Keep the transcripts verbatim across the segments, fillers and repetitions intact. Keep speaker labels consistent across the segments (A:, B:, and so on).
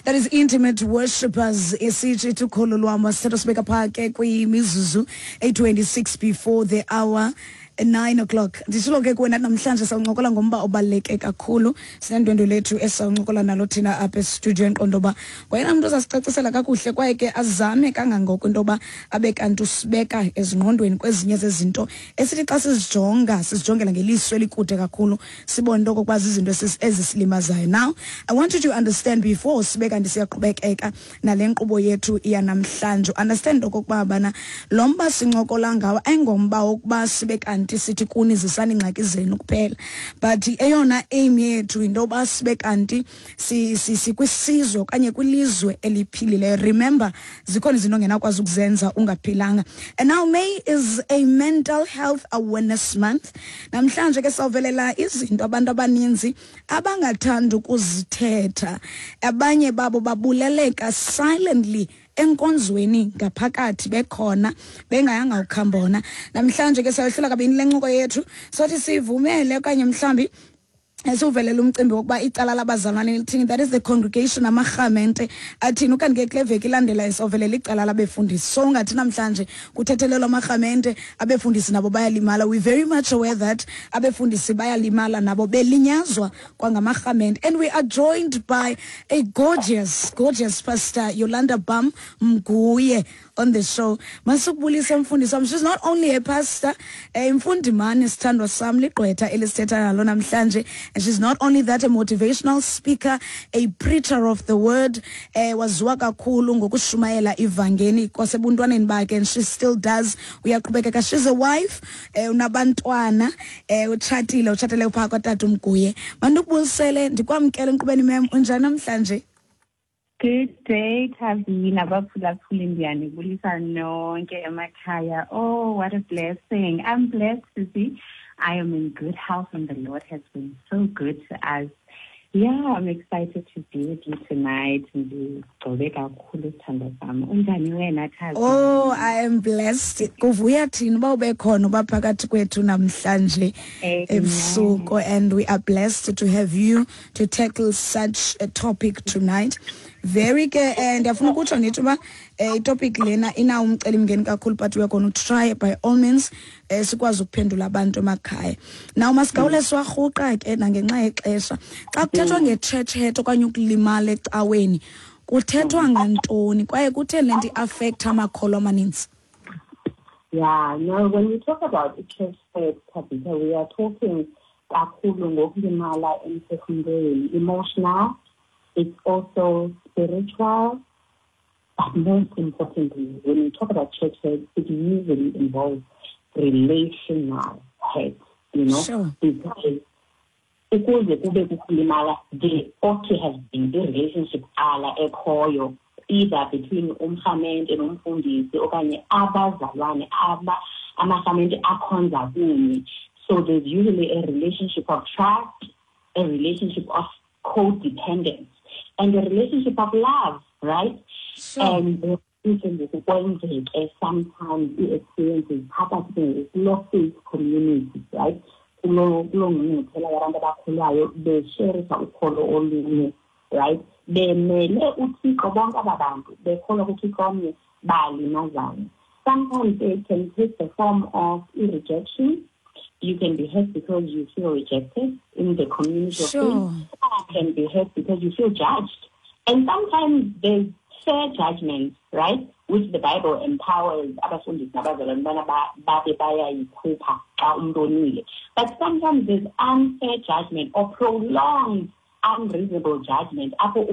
A: That is Intimate Worshippers. Isithi tukholo lwami sithetha sibeka phake kwimizuzu eight twenty-six before the hour nine o'clock. Nditshilo ke kuwena namhlanje sawuncokola ngomba obaluleke kakhulu. Sinendwendwe lethu esawuncokola nalo thina apha e-studio enqondo ba ngoyena umuntu ozasicacisela kakuhle kwaye ke azame kangangoko into ba abe kanti usibeka ezingqondweni kwezinye zezinto esithi xa sizijonga sizijongela ngelizwe elikude kakhulu sibone into okokuba izinto ezisilimazayo. Now I want you to understand before sibeka ndisiyaqhubekeka nale nkqubo yethu yanamhlanje. Understand okokuba bana lo mba sincokola ngawo ayingomba wokuba sibeka sithi kunizisana ingxaki zenu kuphela, but eyona aim yethu into ba sibe kanti si sikwisizwe okanye kwilizwe eliphilileyo. Remember zikhona izinto ongenakwazi ukuzenza ungaphilanga. And now May is a mental health awareness month. Namhlanje ke sawuvelela izinto abantu abaninzi abangathanda ukuzithetha, abanye babo babuleleka silently enkonzweni ngaphakathi bekhona bengayanga ukhambona. Namhlanje ke sayohlula kabini lencoko yethu sothi sivumele okanye mhlambi esiuvelela umcimbi wokuba icala labazalwane lithini, that is the congregation amarhamente athini ukanti ke kleveki ilandela isovelela icala labefundisi. So ungathi namhlanje kuthethelelwa amarhamente abefundisi nabo bayalimala. We very much aware that abefundisi bayalimala nabo belinyazwa kwangamarhamente. And we are joined by a gorgeous gorgeous pastor Yolanda Bam Mguye on the show. Masukubulisa mfundisi wami. She's not only a pastor, eh, mfundimani sithandwa sami ligqwetha elisithetha nalo namhlanje. And she's not only that, a motivational speaker, a preacher of the word, eh, waziwa kakhulu ngokushumayela ivangeli kwasebuntwaneni bakhe, and she still does. Uyaqhubekeka. She's a wife, eh, unabantwana, eh, utshatile utshatele upha kwatata uMguye. Mandikubulisele ndikwamkele enkqubeni mem unjani namhlanje?
B: Good day, Tabina. Baphulaphula ndiyani bulisa nonke emakhaya. Oh, what a blessing. I'm blessed to see I am in good health and the Lord has been so good to us. Yeah, I'm excited to be with you tonight.
A: Oh, I am blessed. Kuvuya thina ba ube khona uba phakathi kwethu namhlanje ebusuku, and we are blessed to have you to tackle such a topic tonight. Very good. And ndiyafuna ukutsho ndithi uba eh topic lena ina umcelimngeni kakhulu, but we are going to try by all means eh sikwazi ukuphendula abantu emakhaya. Now masigawule swarhuqa ke nangenxa yexesha. Xa kuthethwa nge-church hurt okanye ukulimala ecaweni kuthethwa ngantoni kwaye kutheni lento affect amakholwa amaninzi?
B: Yeah, no, when we talk about church hurt, Tabitha, we are talking kakhulu ngokulimala emphefumulweni, emotional. It's also spiritual, but most importantly, when we talk about church hurt, it usually involves relational hurt, you know,
A: sure.
B: Because ukuze kube kulimala, there ought to have been a relationship ala ekhoyo, either between umhamente nomfundisi okanye abazalwane aba amahamente akhonza kunye. So there's usually a relationship of trust, a relationship of codependence, and a relationship of love, right?
A: Sure.
B: And uh, sometimes we experience phakathi local communities, right? Right? Bemele uthixo bonke ababantu bekholwa kuthixo omnye balimazana. Sometimes it can take the form of rejection. You can be hurt because you feel rejected in the community.
A: Sure.
B: You can be hurt because you feel judged. And sometimes there's fair judgment, right? Which the Bible empowers. But sometimes there's unfair judgment or prolonged unreasonable judgment.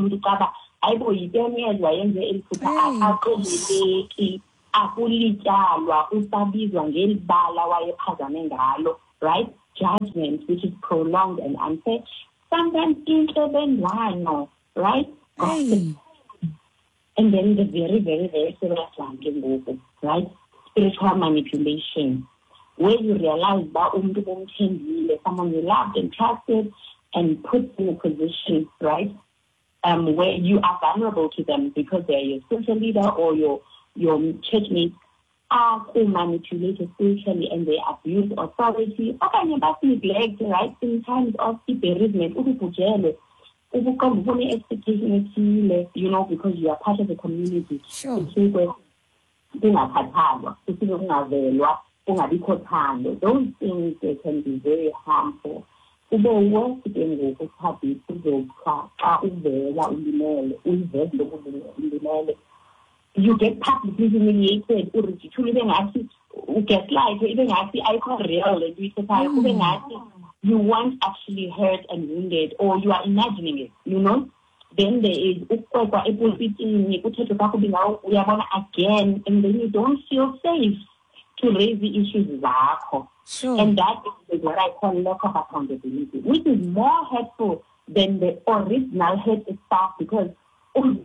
B: Right? Judgment, which is prolonged and unfair. Sometimes intervention, right?
A: Hey.
B: And then the very, very, very serious one, right? Spiritual manipulation, where you realize that someone you loved and trusted and put in a position, right? Um, where you are vulnerable to them because they're your spiritual leader or your your church mates are who manipulate spiritually and they abuse authority. Okay, you must neglect, right? In times of bereavement, ubuqonda ubone expectation ethile, you know, because you are part of the community.
A: Sure.
B: Kungakhathalwa, kusuke kungavelwa, kungabikho thando. Those things, they can be very harmful. Ube worse ke ngoku Thabiso uzopha xa uvela ulimele, uyiveze lokhu ulimele. You get publicly humiliated, uridiculed, even ngathi ugaslight, even ngathi ayikho real le nto uyithethayo, kube ngathi you weren't actually hurt and wounded, or you are imagining it, you know. Then there is ukuqekwa epulpitini kuthethwa kakubi ngawo uyabona again, and then you don't feel safe to raise the issues zakho.
A: Sure.
B: And that is what I call lack of accountability, which is more hurtful than the original hurt itself, because my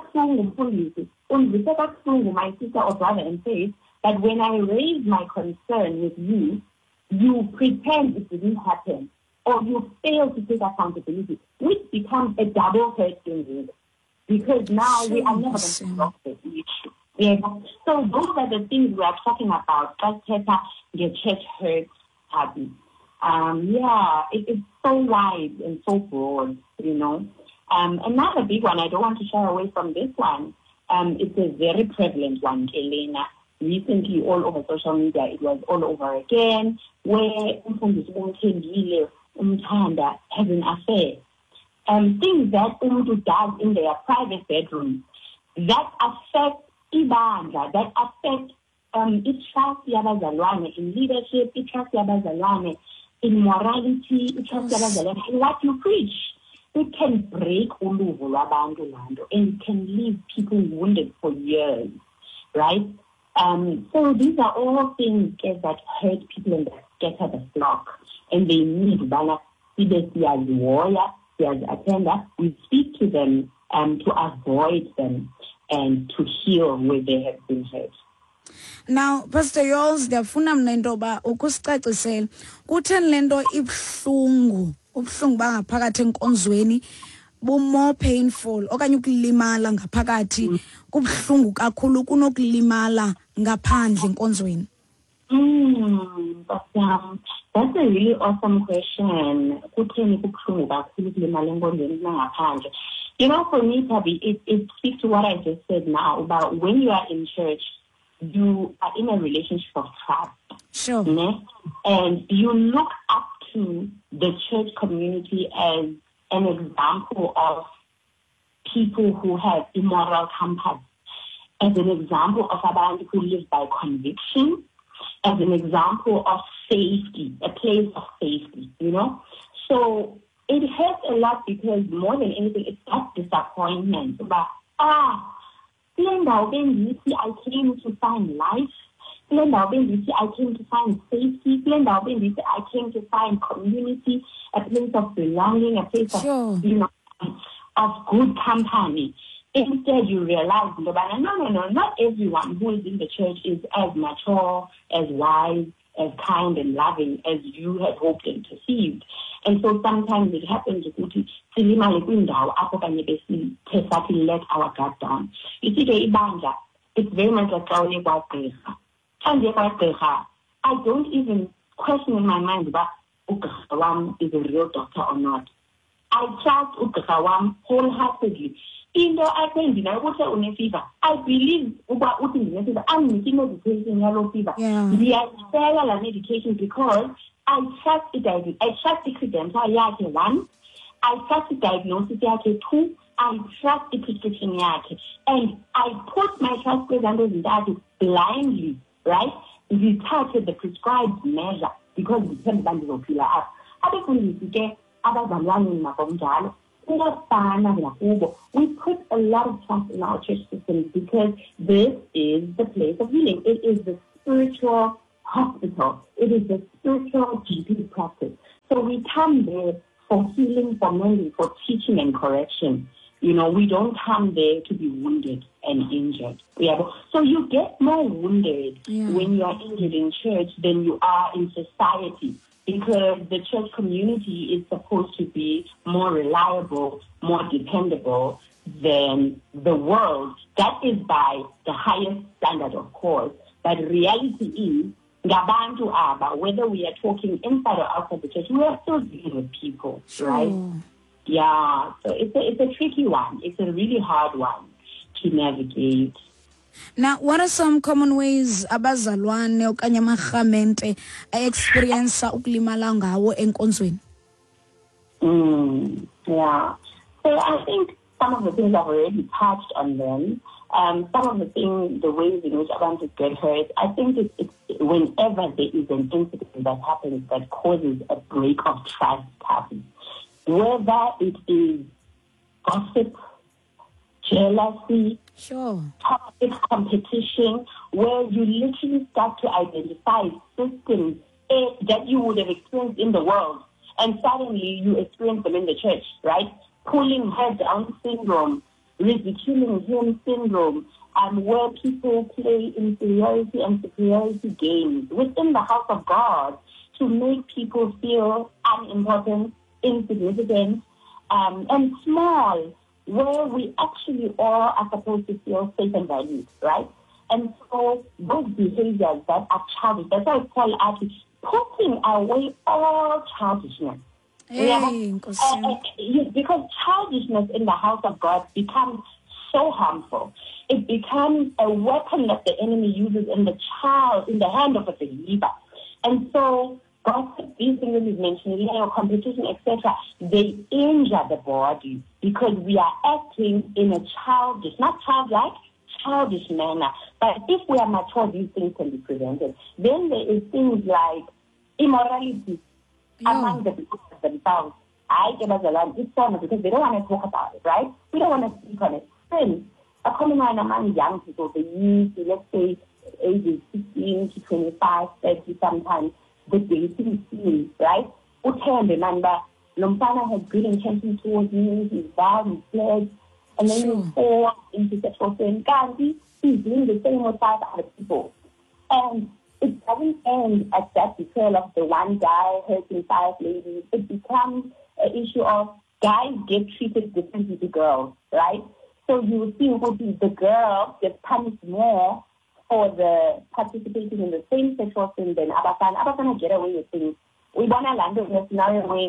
B: sister or brother and says that when I raise my concern with you, you pretend it didn't happen, or you fail to take accountability, which becomes a double hurt in because now sure. we are never going to solve the issue. Yeah. So those are the things we are talking about. Just the church hurt habit. Um, yeah, it, it's so wide and so broad, you know. Um, another big one, I don't want to shy away from this one. Um, it's a very prevalent one, Elena. Recently, all over social media, it was all over again, where umthanda has an affair. Um, things that umuntu does in their private bedroom that affect ibandla, that affect um, i-trust yabazalwane in leadership, i-trust yabazalwane in morality, i-trust yabazalwane in what you preach. It can break uluvo lwabantu lando, and it can leave people wounded for years, right? Um, so these are all things guess, that hurt people and that scatter the flock, and they need bana attender. We speak to them um, to avoid them and to heal where they have been hurt.
A: Now, Pastor Yols, ndiyafuna mna into ba ukusicacisela kutheni lento ibuhlungu ubuhlungu bangaphakathi enkonzweni bu more painful okanye ukulimala ngaphakathi kubuhlungu kakhulu kunokulimala ngaphandle enkonzweni.
B: Mm, but, um, that's a really awesome question. Kutheni kubuhlungu kakhulu ukulimala enkonzweni ngaphandle? You know, for me, Tabi, it, it speaks to what I just said now about when you are in church, you are in a relationship of trust.
A: Sure.
B: Né? And you look up to the church community as an example of people who have immoral compass, as an example of abantu who live by conviction, as an example of safety, a place of safety, you know? So it hurts a lot because more than anything, it's that disappointment about, ah, I came to find life. I came to find safety. I came to find community, a place of belonging, a place
A: sure.
B: of, you know, of good company. Instead, you realize, no, no, no, not everyone who is in the church is as mature, as wise, as kind and loving as you had hoped and perceived. And so sometimes it happens ukuthi silimale kwindawo apho kanye besithe sathi let our guard down. You see, ke ibandla, it's very much like xa uye kwagqirha. Xa ndiye kwagqirha, I don't even question in my mind about ugqirha wam is a real doctor or not. I trust ugqirha wam wholeheartedly. Into athi ndinayo ukuthi une-fever, I believe uba uthi ndine-fever, andiniki medication yalo fever. Ndiyayisela la medication because I trust it. I trust the credential yakhe, one. I trust the diagnosis yakhe, two. I trust the prescription yakhe. And I put my trust in that blindly, right? We started the prescribed measure because we can't band of filler up. We put a lot of trust in our church system because this is the place of healing. It is the spiritual hospital. It is the spiritual G P practice. So we come there for healing, for mending, for teaching and correction. You know, we don't come there to be wounded and injured. We have, so you get more wounded yeah. when you are injured in church than you are in society, because the church community is supposed to be more reliable, more dependable than the world. That is by the highest standard, of course. But reality is, ngabantu aba, whether we are talking inside or outside the church, we are still dealing with people,
A: sure.
B: right? Yeah, so it's a, it's a tricky one. It's a really hard one to navigate.
A: Now, what are some common ways abazalwane okanye amarhamente experience ukulimala ngawo enkonzweni?
B: Mm, yeah. So I think some of the things I've already touched on them. Um, some of the things, the ways in which abantu get hurt, I think it's, it's whenever there is an incident that happens that causes a break of trust happens. Whether it is gossip, jealousy,
A: sure,
B: toxic competition, where you literally start to identify systems eh, that you would have experienced in the world, and suddenly you experience them in the church, right? Pulling her down syndrome, ridiculing him syndrome, and where people play inferiority and superiority games within the house of God to make people feel unimportant, insignificant, um, and small, where we actually all are supposed to feel safe and valued, right? And so those behaviors that are childish, that's why I call it putting away all childishness.
A: Hey,
B: yeah. uh, uh, because childishness in the house of God becomes so harmful. It becomes a weapon that the enemy uses in the child, in the hand of a believer. And so gossip, these things that we've mentioned, you know, competition, et cetera, they injure the body because we are acting in a childish, not childlike, childish manner. But if we are mature, these things can be prevented. Then there is things like immorality yeah. among the people themselves. I get as a lot, it's fun because they don't want to talk about it, right? We don't want to speak on it. Sin, a common one among young people, the youth, let's say ages fifteen to twenty-five, thirty sometimes, the dating scene, right? Uthembe manda, Lompana has good intentions towards me, he's vowed, he's pledged, and then sure. you fall into sexual sin. Gandhi, he's doing the same with five other people. And it doesn't end at that betrayal of the one guy hurting five ladies. It becomes an issue of guys get treated differently to girls, right? So you will see what the girl gets punished more for the participating in the same sexual sin than Abafana. Abafana get away with things. We want to land in a scenario where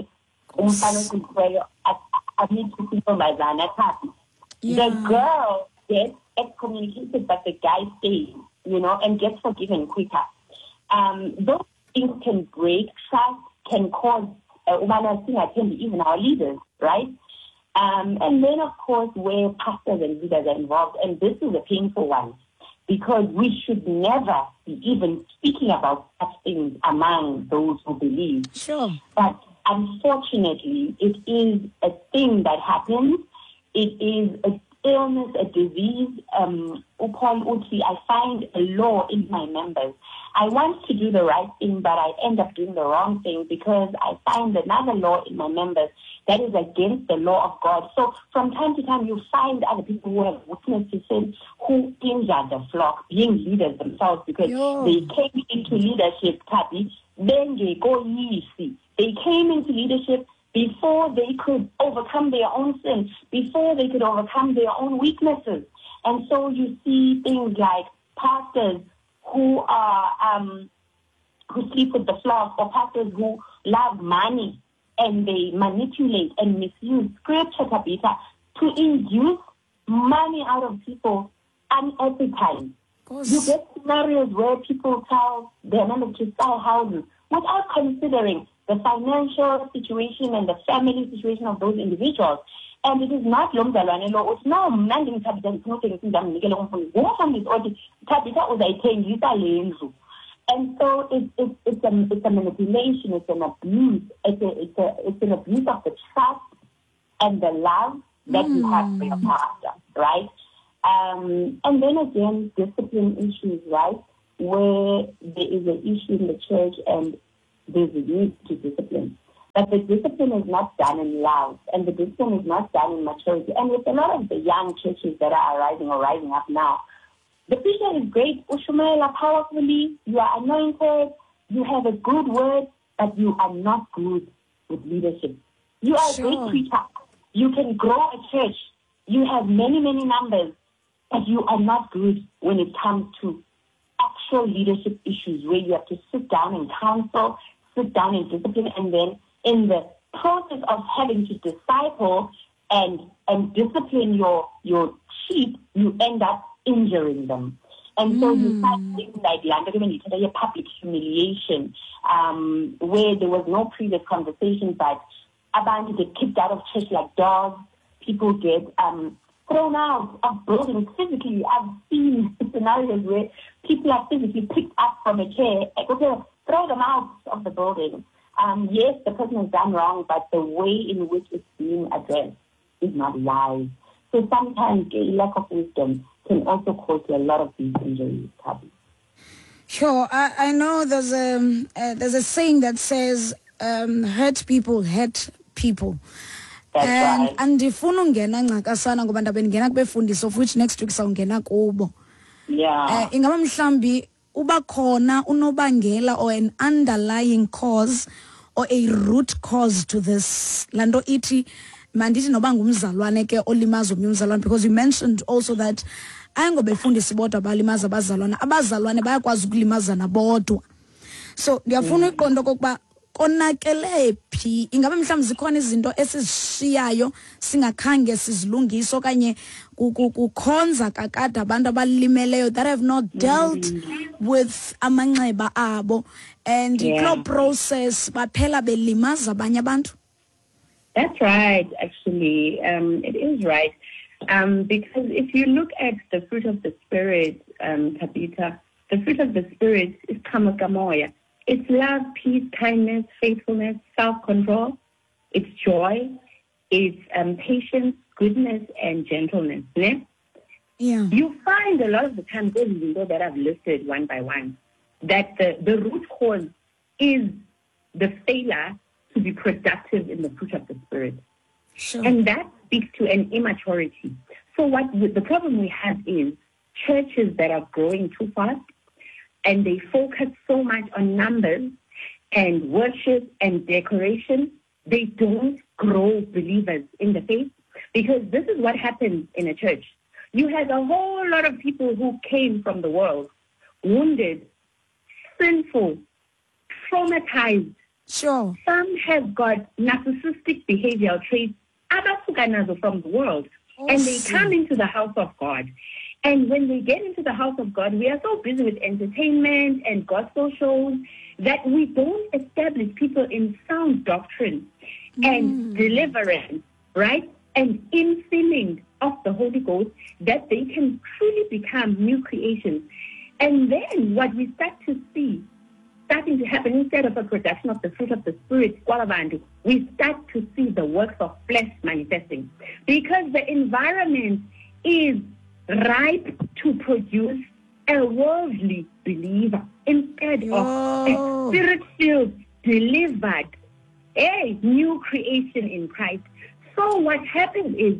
B: I need to see from my happy. The girl gets excommunicated, but the guy stays, you know, and gets forgiven quicker. Um, those things can break trust, can cause uh, even our leaders, right? Um, and then, of course, where pastors and leaders are involved, and this is a painful one, because we should never be even speaking about such things among those who believe.
A: Sure.
B: But unfortunately, it is a thing that happens. It is an illness, a disease. Um, I find a law in my members. I want to do the right thing, but I end up doing the wrong thing because I find another law in my members that is against the law of God. So from time to time, you find other people who have witnessed to sin who injure the flock, being leaders themselves, because Yo. they came into leadership, Tabi, then they go easy. They came into leadership before they could overcome their own sin, before they could overcome their own weaknesses. And so you see things like pastors who are um, who sleep with the flock, or pastors who love money and they manipulate and misuse scripture, Tabitha, to induce money out of people unethically. You get scenarios where people tell their members to sell houses without considering the financial situation and the family situation of those individuals. And it is not Lomzalwane law. It's no manding Tabitha Tabitha. And so it's it's it's a it's a manipulation, it's an abuse, it's a it's a it's an abuse of the trust and the love that mm. you have for your pastor, right? Um, and then again, discipline issues, right? Where there is an issue in the church and there's a need to discipline. But the discipline is not done in love, and the discipline is not done in maturity. And with a lot of the young churches that are arising or rising up now, the preacher is great, Ushumela, powerfully, you are anointed, you have a good word, but you are not good with leadership. You are sure. a great preacher. You can grow a church. You have many, many numbers, but you are not good when it comes to actual leadership issues where you have to sit down and counsel, sit down and discipline, and then in the process of having to disciple and and discipline your your sheep, you end up injuring them. And so you find things like a public humiliation, um, where there was no previous conversation, but abantu get kicked out of church like dogs. People get um, thrown out of buildings physically. I've seen scenarios where people are physically picked up from a chair, like, okay, throw them out of the building. Um, yes, the person has done wrong, but the way in which it's being addressed is not wise. So sometimes a lack of wisdom can also cause a lot of these injuries.
A: Sure, I, I know there's a uh, there's a saying that says um, hurt people hurt people.
B: That's
A: and
B: right.
A: andifuna ungena ngcakasana ngoba ndabe ndingena kubefundisi of which next week sawungena kubo.
B: Yeah.
A: Uh, ingaba mhlambi uba khona unobangela or an underlying cause or a root cause to this lanto ithi mandithi noba ngumzalwane ke olimaza omnye umzalwane, because you mentioned also that ayingobefundisi bodwa balimaza abazalwane, abazalwane bayakwazi ukulimazana bodwa. So ndiyafuna uqonda okokuba konakele phi, ingaba mhlawumbe zikhona izinto esizishiyayo singakhange sizilungise okanye kukhonza kakade abantu abalimeleyo that have not dealt with amanxeba abo, and
B: Yeah.
A: the process baphela belimaza abanye abantu.
B: That's right, actually. Um, it is right. Um, because if you look at the fruit of the Spirit, um, Tabitha, the fruit of the Spirit is kamakamoya. It's love, peace, kindness, faithfulness, self-control. It's joy. It's um, patience, goodness, and gentleness. Ne?
A: Yeah.
B: You find a lot of the time, those things that I've listed one by one, that the, the root cause is the failure to be productive in the fruit of the Spirit.
A: Sure.
B: And that speaks to an immaturity. So what the problem we have is churches that are growing too fast, and they focus so much on numbers and worship and decoration. They don't grow believers in the faith, because this is what happens in a church. You have a whole lot of people who came from the world, wounded, sinful, traumatized.
A: Sure.
B: Some have got narcissistic behavioral traits, abasukanazo from the world,
A: Oh,
B: and they
A: see.
B: come into the house of God. And when they get into the house of God, we are so busy with entertainment and gospel shows that we don't establish people in sound doctrine and deliverance, right? And infilling of the Holy Ghost, that they can truly become new creations. And then what we start to see starting to happen, instead of a production of the fruit of the Spirit, we start to see the works of flesh manifesting, because the environment is ripe to produce a worldly believer instead
A: Yo.
B: of a spirit-filled, delivered, a new creation in Christ. So what happens is,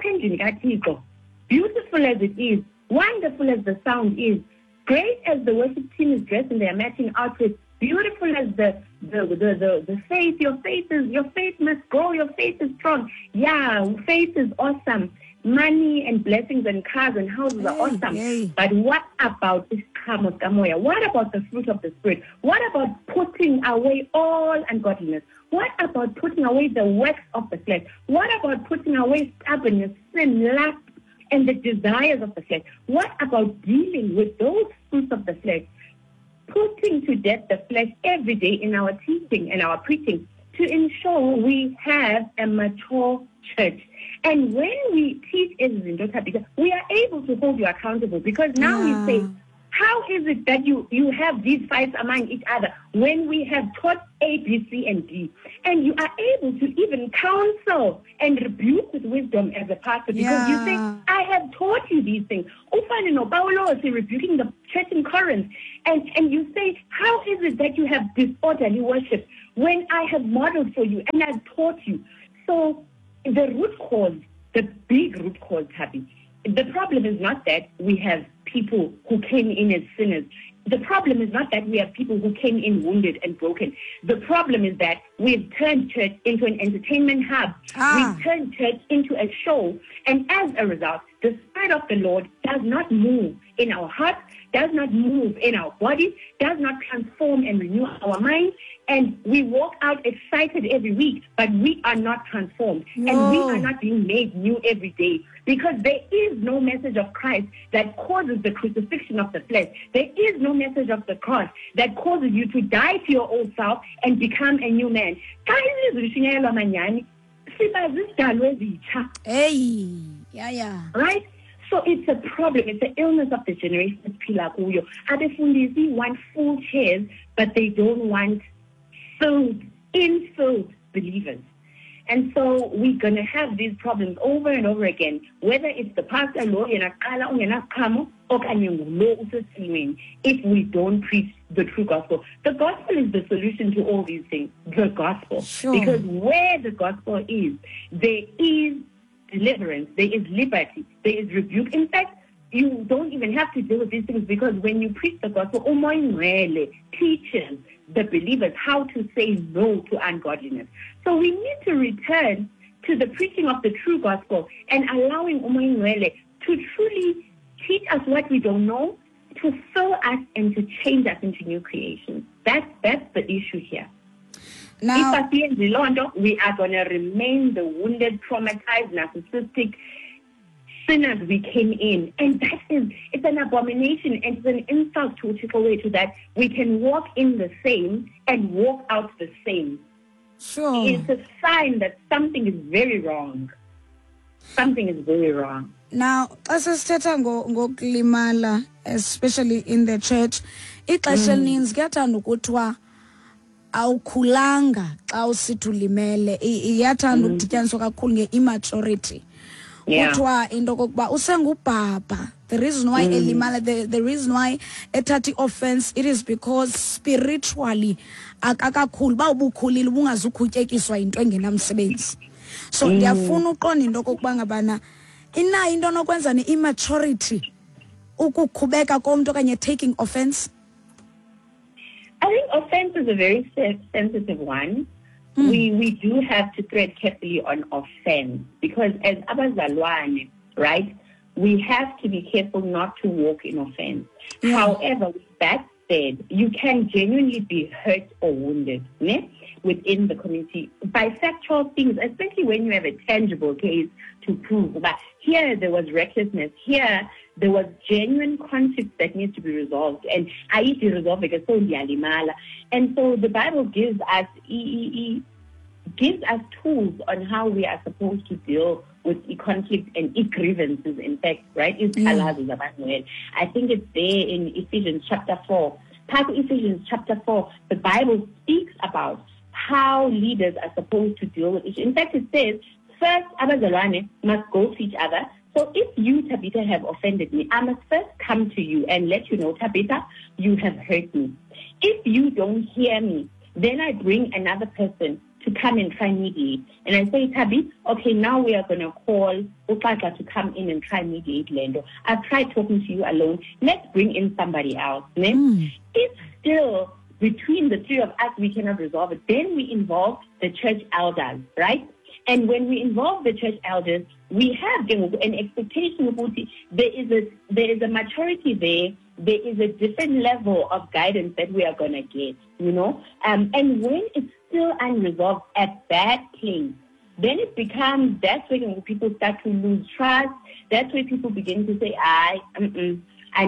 B: beautiful as it is, wonderful as the sound is, great as the worship team is dressed in their matching outfits, beautiful as the the, the, the, the faith, your faith is, your faith must grow, your faith is strong. Yeah, faith is awesome. Money and blessings and cars and houses are
A: Hey,
B: awesome.
A: hey.
B: But what about this kamos kamoya? What about the fruit of the Spirit? What about putting away all ungodliness? What about putting away the works of the flesh? What about putting away stubbornness, sin, lust, and the desires of the flesh? What about dealing with those fruits of the flesh? Putting to death the flesh every day in our teaching and our preaching to ensure we have a mature church. And when we teach Ezizinto, we are able to hold you accountable, because now
A: Yeah.
B: we say, how is it that you, you have these fights among each other when we have taught A, B, C, and D? And you are able to even counsel and rebuke with wisdom as a pastor, because you say,
A: Yeah.
B: I have taught you these things. Ufane no Paulo is rebuking the church in Corinth. And, and you say, how is it that you have disorderly worship when I have modeled for you and I've taught you? So the root cause, the big root cause, Happy, the problem is not that we have people who came in as sinners. The problem is not that we have people who came in wounded and broken. The problem is that we've turned church into an entertainment hub.
A: Ah.
B: We've turned church into a show. And as a result, the Spirit of the Lord does not move in our hearts, does not move in our bodies, does not transform and renew our minds. And we walk out excited every week, but we are not transformed.
A: No.
B: And we are not being made new every day. Because there is no message of Christ that causes the crucifixion of the flesh. There is no message of the cross that causes you to die to your old self and become a new man.
A: Hey, yeah, yeah.
B: Right? So it's a problem. It's an illness of the generation. Abefundisi want full chairs, but they don't want filled, infilled believers. And so we're going to have these problems over and over again, whether it's the pastor law, if we don't preach the true gospel. The gospel is the solution to all these things, the gospel.
A: Sure.
B: Because where the gospel is, there is deliverance, there is liberty, there is rebuke. In fact, you don't even have to deal with these things, because when you preach the gospel, Umoya teaches the believers how to say no to ungodliness. So we need to return to the preaching of the true gospel and allowing Umoya to truly teach us what we don't know, to fill us and to change us into new creations. That's, that's the issue here.
A: Now,
B: if we are going to remain the wounded, traumatized, narcissistic sinners we came in. And that is, it's an abomination and it's an insult to take away to that we can walk in the same and walk out the same.
A: Sure.
B: It's a sign that something is very wrong. Something is very wrong.
A: Now, as a ngokulimala, especially in the church, ixesha elininzi kuyathanda ukuthiwa awukhulanga xa usithi ulimele, iyathanda ukudityaniswa kakhulu nge-immaturity. Kuthiwa into kokuba usengubhaba. The reason why elimala, the, the reason why ethatha offense, it is because spiritually akakakhulu, ba ubukhulile ubungazukhutyekiswa into engenamsebenzi. So ndiyafuna uqonda into kokuba ngabana inayo into nokwenza ne-immaturity ukukhubeka komntu okanye taking offense.
B: I think offense is a very sensitive one. Mm. We we do have to tread carefully on offense, because as abazalwane, right, we have to be careful not to walk in offense. Yeah. However, with that said, you can genuinely be hurt or wounded, né, within the community by factual things, especially when you have a tangible case to prove. But here there was recklessness. Here there was genuine conflict that needs to be resolved, and I need to resolve it. So and so the Bible gives us gives us tools on how we are supposed to deal with e conflict and e grievances. In fact, right? Mm. I think it's there in Ephesians chapter four. Part of Ephesians chapter four, the Bible speaks about how leaders are supposed to deal with it. In fact, it says, first, abazalwane must go to each other. So if you, Tabitha, have offended me, I must first come to you and let you know, Tabitha, you have hurt me. If you don't hear me, then I bring another person to come and try mediate. And I say, Tabi, okay, now we are going to call Ukaka to come in and try mediate, Lendo. I've tried talking to you alone. Let's bring in somebody else. Mm. If still between the three of us we cannot resolve it, then we involve the church elders, right? And when we involve the church elders, we have an expectation of there is a there is a maturity there. There is a different level of guidance that we are going to get, you know. Um, and when it's still unresolved at that place, then it becomes, that's when people start to lose trust. That's when people begin to say, I, mm-mm, and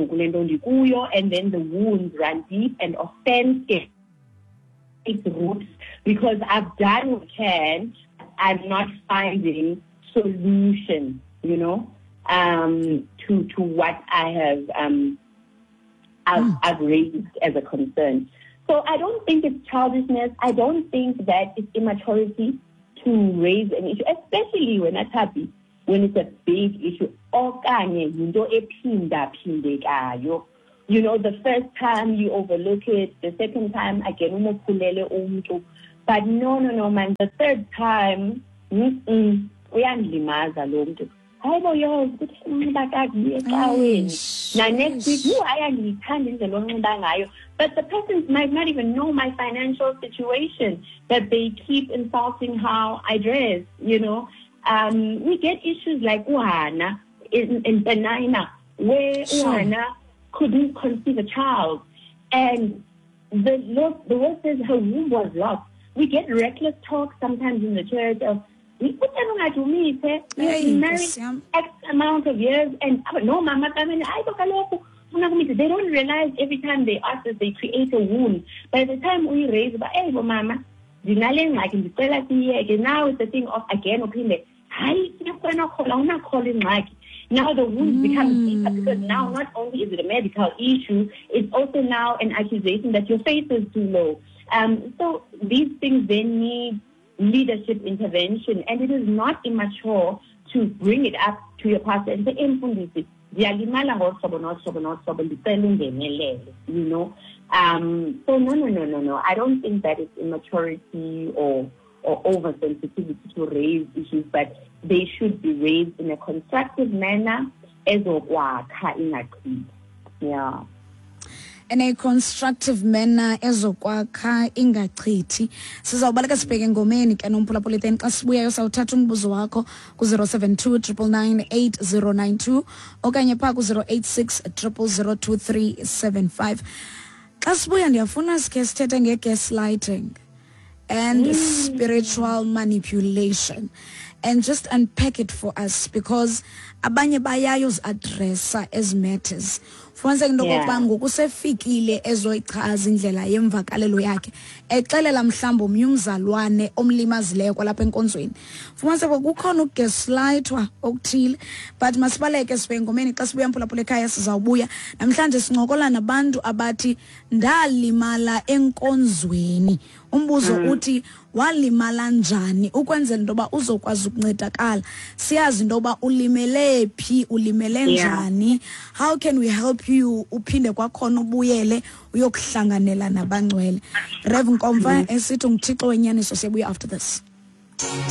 B: then the wounds run deep and offense gets its roots, because I've done what I can. I'm not finding solution, you know, um, to to what I have um, I've, mm. I've raised as a concern. So I don't think it's childishness. I don't think that it's immaturity to raise an issue, especially when it's happy, when it's a big issue. You know, the first time you overlook it, the second time again, but no, no, no, man. The third time, mm-mm, uyandlimaza lo muntu. Hayibo yazi ukuthi unxiba kakuhle. Now next week, you ayangithanda indlela onxiba ngayo. But the person might not even know my financial situation, that they keep insulting how I dress, you know. Um, we get issues like uhana in in Penina. where
A: Sure.
B: Hannah couldn't conceive a child. And the Lord, the word says her womb was lost. We get reckless talk sometimes in the church of, we put them on to me, say,
A: Yeah,
B: we've been married
A: yes, yeah.
B: X amount of years, and no, mama, I mean, I don't know. They don't realize every time they ask us, they create a wound. By the time we raise, but hey, mama, now it's the thing of again, okay, now the wound
A: Mm.
B: becomes deeper because now not only is it a medical issue, it's also now an accusation that your faith is too low. Um, so these things then need leadership intervention, and it is not immature to bring it up to your pastor and say, you know. Um, so no, no, no, no, no. I don't think that it's immaturity or or oversensitivity to raise issues, but they should be raised in a constructive manner as of yeah.
A: In a constructive manner ezokwakha ingachithi. Sizawubaleka sibheke ngomeni ke nomphulaphuleni xa sibuyayo sawuthatha umbuzo wakho ku zero seven two nine nine eight zero nine two okanye pha ku zero eight six zero zero two three seven five. Xa sibuya ndiyafuna sikhe sithethe nge-gaslighting and mm. spiritual manipulation, and just unpack it for us, because abanye bayayo addressa as matters. Fumanise into okokuba ngokusefikile ezoyichaza indlela yemvakalelo yakhe exelela mhlawumbe omnye umzalwane omlimazileyo kwalapha enkonzweni. Fumanise kukhona ukugaslightwa okuthile, but masibaleke sibe ngomeni xa sibuya mphulaphula ekhaya sizawubuya namhlanje sincokola nabantu abathi ndalimala enkonzweni. Umbuzo mm. uthi walimala njani ukwenzela into yoba uzokwazi ukuncedakala, siyazi into yoba ulimele phi, ulimele njani. Yeah. How can we help you uphinde kwakhona ubuyele uyokuhlanganela nabangcwele? Rev Nkomfa esithi ngithixo wenyaniso siyabuya after this.